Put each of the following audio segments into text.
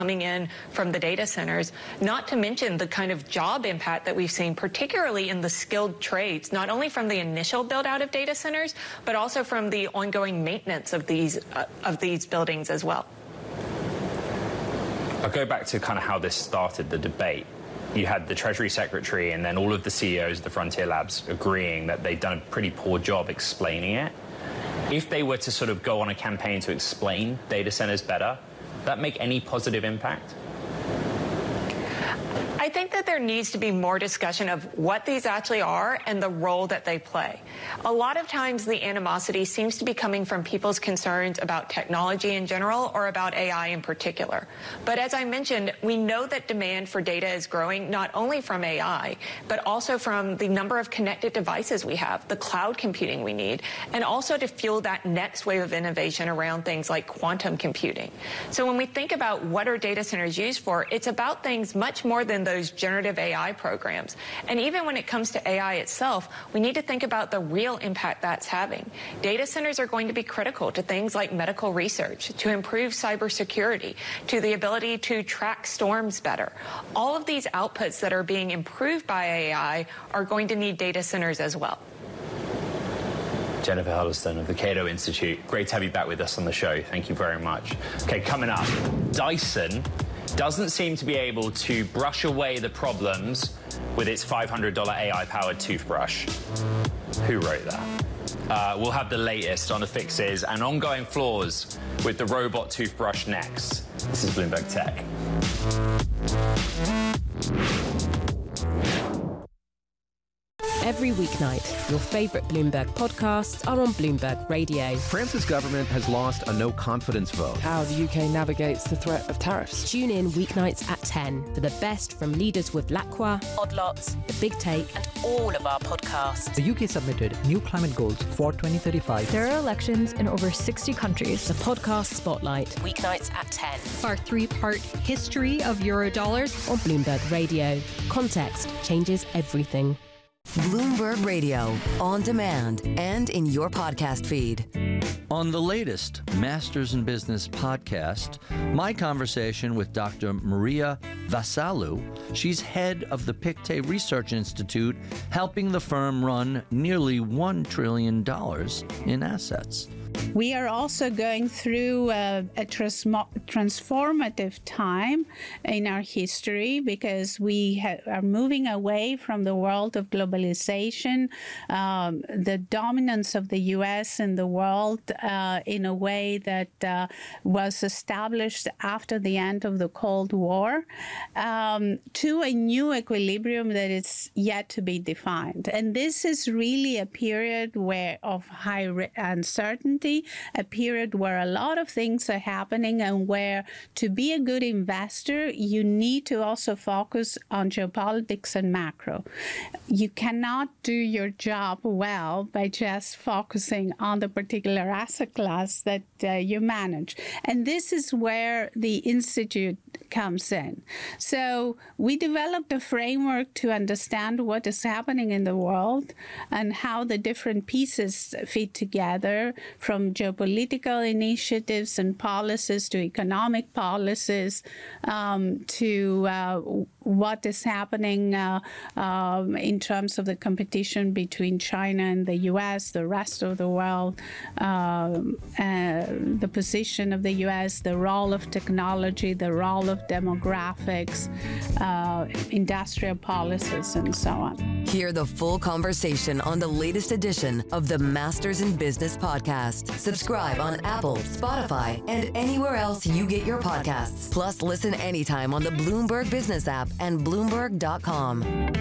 coming in from the data centers, not to mention the kind of job impact that we've seen, particularly in the skilled trades, not only from the initial build out of data centers, but also from the ongoing maintenance of these buildings as well. I'll go back to kind of how this started, the debate. You had the Treasury Secretary and then all of the CEOs of the Frontier Labs agreeing that they'd done a pretty poor job explaining it. If they were to sort of go on a campaign to explain data centers better, that make any positive impact? I think that there needs to be more discussion of what these actually are and the role that they play. A lot of times the animosity seems to be coming from people's concerns about technology in general or about AI in particular. But as I mentioned, we know that demand for data is growing not only from AI, but also from the number of connected devices we have, the cloud computing we need, and also to fuel that next wave of innovation around things like quantum computing. So when we think about what are data centers used for, it's about things much more than those generative AI programs. And even when it comes to AI itself, we need to think about the real impact that's having. Data centers are going to be critical to things like medical research, to improve cybersecurity, to the ability to track storms better. All of these outputs that are being improved by AI are going to need data centers as well. Jennifer Huddleston of the Cato Institute. Great to have you back with us on the show. Thank you very much. Okay, coming up, Dyson doesn't seem to be able to brush away the problems with its $500 AI-powered toothbrush. Who wrote that? We'll have the latest on the fixes and ongoing flaws with the robot toothbrush next. This is Bloomberg Tech. Every weeknight, your favourite Bloomberg podcasts are on Bloomberg Radio. France's government has lost a no-confidence vote. How the UK navigates the threat of tariffs. Tune in weeknights at 10 for the best from leaders with Lacroix, Odd Lots, The Big Take, and all of our podcasts. The UK submitted new climate goals for 2035. There are elections in over 60 countries. The Podcast Spotlight, weeknights at 10. Our three-part history of Eurodollars on Bloomberg Radio. Context changes everything. Bloomberg Radio, on demand and in your podcast feed. On the latest Masters in Business podcast, my conversation with Dr. Maria Vasalou. She's head of the Pictet Research Institute, helping the firm run nearly $1 trillion in assets. We are also going through a transformative time in our history because we are moving away from the world of globalization, the dominance of the U.S. in the world in a way that was established after the end of the Cold War, to a new equilibrium that is yet to be defined. And this is really a period of high uncertainty, a period where a lot of things are happening and where to be a good investor, you need to also focus on geopolitics and macro. You cannot do your job well by just focusing on the particular asset class that you manage. And this is where the Institute comes in. So we developed a framework to understand what is happening in the world and how the different pieces fit together, from geopolitical initiatives and policies to economic policies, to what is happening in terms of the competition between China and the U.S., the rest of the world, the position of the U.S., the role of technology, the role of demographics, industrial policies, and so on. Hear the full conversation on the latest edition of the Masters in Business podcast. Subscribe on Apple, Spotify, and anywhere else you get your podcasts. Plus, listen anytime on the Bloomberg Business app and Bloomberg.com.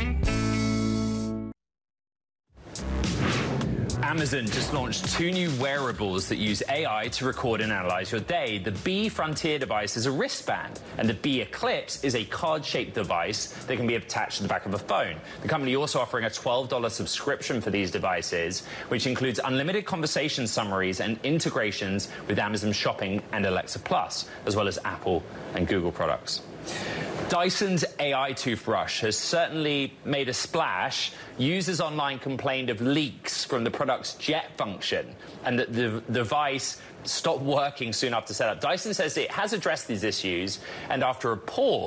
Amazon just launched 2 new wearables that use AI to record and analyze your day. The Bee Frontier device is a wristband, and the Bee Eclipse is a card-shaped device that can be attached to the back of a phone. The company also offering a $12 subscription for these devices, which includes unlimited conversation summaries and integrations with Amazon Shopping and Alexa Plus, as well as Apple and Google products. Dyson's AI toothbrush has certainly made a splash. Users online complained of leaks from the product's jet function and that the device stopped working soon after setup. Dyson says it has addressed these issues, and after a pause,